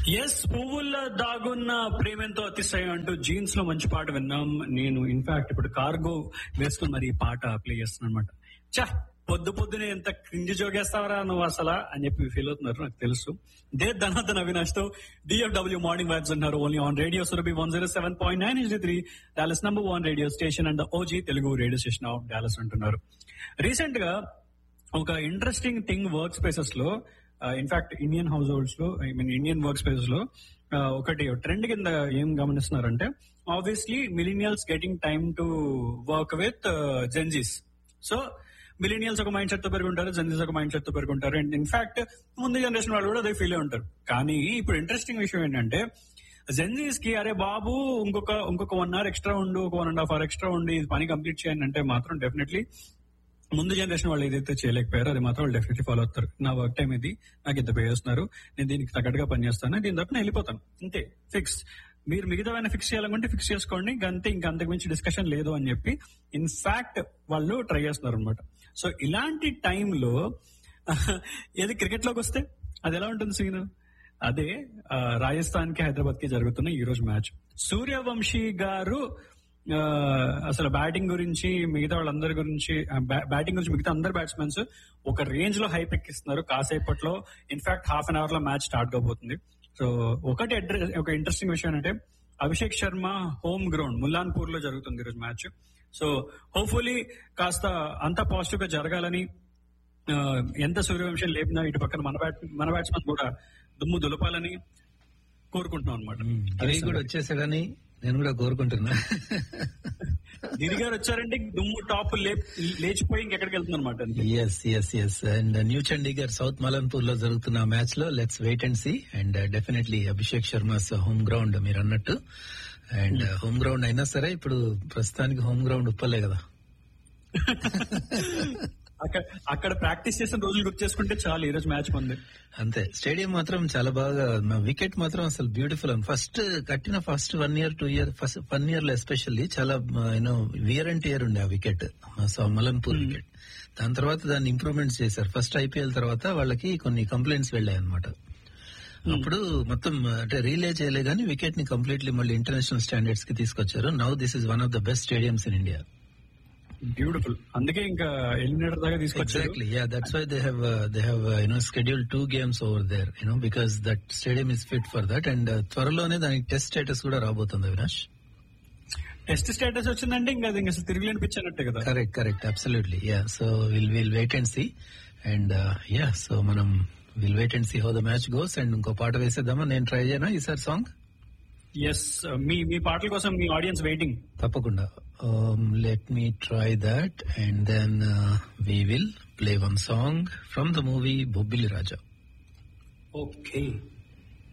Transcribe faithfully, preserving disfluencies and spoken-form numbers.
Yes, పువ్వుల్లో దాగున్న ప్రేమంతో అతిశయం అంటూ జీన్స్ లో మంచి పాట విన్నాం. నేను ఇన్ఫాక్ట్ ఇప్పుడు కార్గో వేసుకుని మరి ఈ పాట ప్లే చేస్తున్నాను అనమాట. చా పొద్దు పొద్దునే ఎంత క్రింజి జోగేస్తావరా నువ్వు అసలా అని చెప్పి ఫీల్ అవుతున్నారు, నాకు తెలుసు. దే ధనాధన అవినాష్ తో డిఎఫ్డబ్ల్యూ మార్నింగ్ వైబ్స్ అంటున్నారు. Only on radio Surabhi one zero seven point nine H three Dallas number one radio station and OG Telugu radio station of Dallas అంటున్నారు. రీసెంట్ గా ఒక ఇంట్రెస్టింగ్ థింగ్ వర్క్ స్పేసెస్ లో, in fact Indian house holds లో, I mean Indian work spaces లో ఒకటి trend కింద ఏం గమనిస్తున్నారంటే, obviously millennials getting time to work with Gen Zs. So millennials ఒక మైండ్ సెట్ తో పెరుగుంటారు, జెన్జీస్ ఒక మైండ్ సెట్ తో పెరుగుంటారు. అండ్ ఇన్ఫాక్ట్ ముందు జనరేషన్ వాళ్ళు కూడా అదే ఫీల్ ఉంటారు. కానీ ఇప్పుడు ఇంట్రెస్టింగ్ విషయం ఏంటంటే, జెన్జీస్ కి అరే బాబు ఇంకొక ఇంకొక వన్ అవర్ ఎక్స్ట్రా ఉండు, ఒక one and half hour extra ఉండి ఇది పని కంప్లీట్ చేయండి అంటే మాత్రం డెఫినెట్లీ ముందు జనరేషన్ వాళ్ళు ఏదైతే చేయలేకపోయారో అది మాత్రం వాళ్ళు డెఫినెట్లీ ఫాలో అవుతారు. నా వర్క్ టైం ఇది, నాకు ఇంత పే చేస్తున్నారు, నేను దీనికి తగ్గట్టుగా పనిచేస్తాను, దీని తప్ప నేను వెళ్ళిపోతాను, అంతే ఫిక్స్. మీరు మిగతా ఫిక్స్ చేయాలనుకుంటే ఫిక్స్ చేసుకోండి, అంతే, ఇంకా అంతకు మించి డిస్కషన్ లేదు అని చెప్పి ఇన్ఫాక్ట్ వాళ్ళు ట్రై చేస్తున్నారు అనమాట. సో ఇలాంటి టైంలో ఏది క్రికెట్ లోకి వస్తే అది ఎలా ఉంటుంది సీన్? అదే రాజస్థాన్ కి హైదరాబాద్ కి జరుగుతున్న ఈ రోజు మ్యాచ్. సూర్యవంశీ గారు అసలు బ్యాటింగ్ గురించి, మిగతా వాళ్ళందరి గురించి, బ్యాటింగ్ గురించి మిగతా అందరు బ్యాట్స్మెన్స్ ఒక రేంజ్ లో హైప్ ఎక్కిస్తున్నారు. కాసేపట్లో ఇన్ఫాక్ట్ హాఫ్ అన్ అవర్ లో మ్యాచ్ స్టార్ట్ కాబోతుంది. సో ఒకటి ఒక ఇంట్రెస్టింగ్ విషయం అంటే, అభిషేక్ శర్మ హోమ్ గ్రౌండ్ ముల్లాన్పూర్ లో జరుగుతుంది ఈరోజు మ్యాచ్. సో హోప్ఫుల్లీ కాస్త అంత పాజిటివ్ గా జరగాలని, ఎంత సూర్యవంశం లేపినా ఇటు పక్కన మన బ్యాట్ మన బ్యాట్స్మెన్ కూడా దుమ్ము దులపాలని కోరుకుంటున్నాం అనమాట. అది కూడా వచ్చేసాడని నేను కూడా కోరుకుంటున్నా. గిరి గారు వచ్చారంటే దుమ్ము టాప్ లేచిపోయి ఇంకెక్కడికి వెళ్తుంది అనమాట. Yes yes yes and new Chandigarh south Mullanpur లో జరుగుతున్న మ్యాచ్ లో let's wait and see. And definitely Abhishek Sharma's home ground మీరు అన్నట్టు. అండ్ హోమ్ గ్రౌండ్ అయినా సరే ఇప్పుడు ప్రస్తుతానికి హోమ్ గ్రౌండ్ ఉప్పలే కదా. అక్కడ ప్రాక్టీస్ చేసిన రోజులు గుర్తు చేసుకుంటే చాలు, ఈ రోజు మ్యాచ్ ఉంది అంతే. స్టేడియం మాత్రం చాలా బాగా, వికెట్ మాత్రం అసలు బ్యూటిఫుల్. అండ్ ఫస్ట్ కట్టిన first one year two year first one year లో ఎస్పెషల్లీ చాలా యూనో వియర్ అండ్ టియర్ ఉండే ఆ వికెట్, మలన్పూర్ వికెట్. దాని తర్వాత దాన్ని ఇంప్రూవ్మెంట్స్ చేశారు. ఫస్ట్ ఐపీఎల్ తర్వాత వాళ్ళకి కొన్ని కంప్లైంట్స్ వెళ్ళాయి అనమాట. అప్పుడు మొత్తం అంటే రీలే చేయలే గానీ వికెట్ ని కంప్లీట్లీ మళ్ళీ ఇంటర్నేషనల్ స్టాండర్డ్స్ కి తీసుకొచ్చారు. Now this is one of the best stadiums in India. Beautiful. అందుకే ఇంకా ఎలిమినేటర్ దాకా తీసుకొచ్చారు. Exactly, yeah, that's why they have uh, they have uh, you know scheduled two games over there, you know, because that stadium is fit for that. And uh, త్వరలోనే దానికి test status కూడా రాబోతుంది Avinash. Test status వచ్చిందంటే ఇంకా అది ఇంకా తిరిగిలేని pitch అన్నట్టే కదా. Correct correct absolutely, yeah. So will will wait and see. And yeah, so మనం will wait and see how the match goes. And ఇంకో పాట వేసేద్దామా? నేను ట్రై చేయనా ఈసారి సాంగ్? ఎస్, మీ మీ పాటల కోసం మీ ఆడియన్స్ వెయిటింగ్. తప్పకుండా. Let me try that and then we will play one song from the movie Bobbili Raja. Okay.